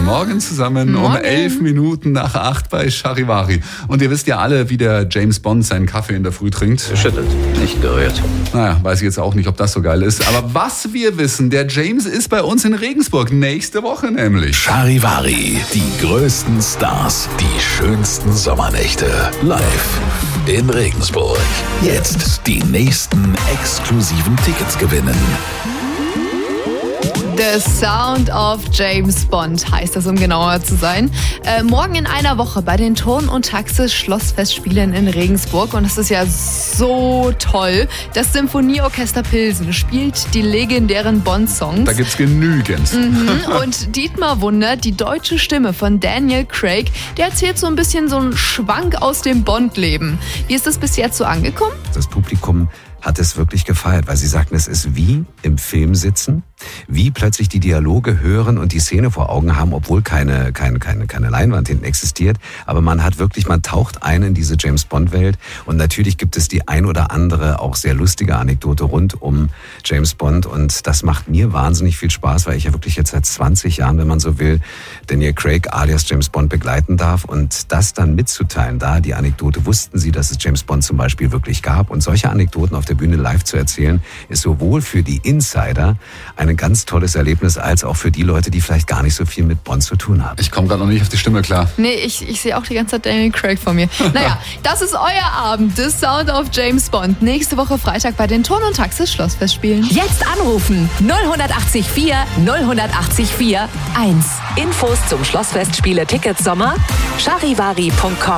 Morgen zusammen. Morgen. Um 11 Minuten nach 8 bei Charivari. Und ihr wisst ja alle, wie der James Bond seinen Kaffee in der Früh trinkt. Geschüttelt, nicht gerührt. Naja, weiß ich jetzt auch nicht, ob das so geil ist. Aber was wir wissen, der James ist bei uns in Regensburg. Nächste Woche nämlich. Charivari, die größten Stars, die schönsten Sommernächte. Live in Regensburg. Jetzt die nächsten exklusiven Tickets gewinnen. The Sound of James Bond heißt das, um genauer zu sein. Morgen in einer Woche bei den Turn- und Taxis Schlossfestspielen in Regensburg. Und das ist ja so toll. Das Symphonieorchester Pilsen spielt die legendären Bond-Songs. Da gibt's genügend. Und Dietmar Wunder, die deutsche Stimme von Daniel Craig, der erzählt so ein bisschen so einen Schwank aus dem Bond-Leben. Wie ist das bis jetzt so angekommen? Das Publikum hat es wirklich gefeiert, weil sie sagten, es ist wie im Film sitzen, wie plötzlich die Dialoge hören und die Szene vor Augen haben, obwohl keine Leinwand hinten existiert. Aber man taucht ein in diese James-Bond-Welt und natürlich gibt es die ein oder andere auch sehr lustige Anekdote rund um James Bond und das macht mir wahnsinnig viel Spaß, weil ich ja wirklich jetzt seit 20 Jahren, wenn man so will, Daniel Craig alias James Bond begleiten darf und das dann mitzuteilen, da die Anekdote, wussten Sie, dass es James Bond zum Beispiel wirklich gab und solche Anekdoten auf der Bühne live zu erzählen, ist sowohl für die Insider ein ganz tolles Erlebnis, als auch für die Leute, die vielleicht gar nicht so viel mit Bond zu tun haben. Ich komme gerade noch nicht auf die Stimme klar. Nee, ich sehe auch die ganze Zeit Daniel Craig vor mir. Naja, das ist euer Abend, The Sound of James Bond. Nächste Woche Freitag bei den Turn- und Taxis Schlossfestspielen. Jetzt anrufen 0184 1 Infos zum Schlossfestspiele Tickets Sommer charivari.com.